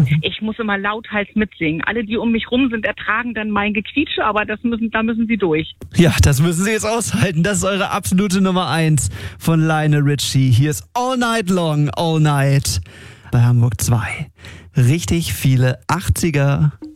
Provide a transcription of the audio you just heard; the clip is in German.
Ich muss immer lauthals mitsingen. Alle, die um mich rum sind, ertragen dann mein Gequietsche, aber da müssen sie durch. Ja, das müssen Sie jetzt aushalten. Das ist eure absolute Nummer 1 von Lionel Richie. Hier ist All Night Long, All Night bei Hamburg 2. Richtig viele 80er